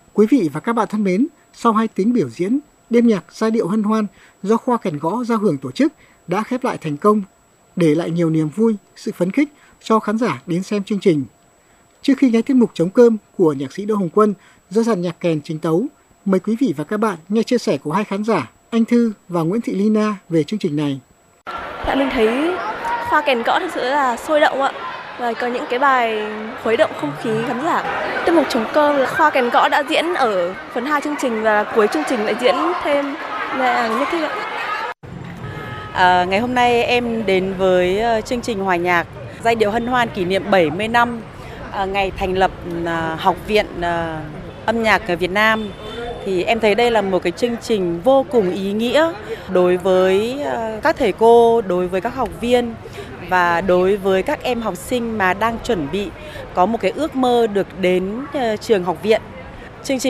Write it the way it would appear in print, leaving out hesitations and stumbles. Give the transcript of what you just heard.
Quý vị và các bạn thân mến, sau 2 tiếng biểu diễn, đêm nhạc giai điệu hân hoan do Khoa Kèn Gõ Giao hưởng tổ chức đã khép lại thành công, để lại nhiều niềm vui, sự phấn khích cho khán giả đến xem chương trình. Trước khi nghe tiết mục Trống cơm của nhạc sĩ Đỗ Hồng Quân do dàn nhạc kèn chính tấu, mời quý vị và các bạn nghe chia sẻ của hai khán giả Anh Thư và Nguyễn Thị Lina về chương trình này. Dạ, mình thấy Khoa Kèn Gõ thực sự là sôi động ạ, và có những cái bài khuấy động không khí khán giả. Tiết mục Trống cơm là Khoa Kèn Gõ đã diễn ở phần 2 chương trình và cuối chương trình lại diễn thêm là nhất thích ạ. Ngày hôm nay em đến với chương trình hòa nhạc giai điệu hân hoan kỷ niệm 70 năm ngày thành lập Học viện Âm nhạc Việt Nam. Thì em thấy đây là một cái chương trình vô cùng ý nghĩa đối với các thầy cô, đối với các học viên và đối với các em học sinh mà đang chuẩn bị có một cái ước mơ được đến trường học viện. Chương trình